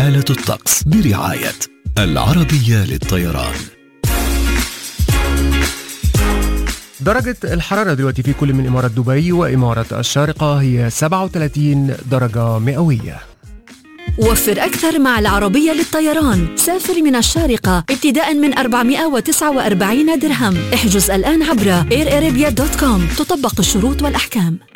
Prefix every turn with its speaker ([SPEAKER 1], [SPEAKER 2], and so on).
[SPEAKER 1] حالة الطقس برعاية العربية للطيران.
[SPEAKER 2] درجة الحرارة دلوقتي في كل من إمارة دبي وإمارة الشارقة هي 37 درجة مئوية.
[SPEAKER 3] وفر أكثر مع العربية للطيران. سافر من الشارقة ابتداء من 449 درهم. احجز الآن عبر airarabia.com. تطبق الشروط والأحكام.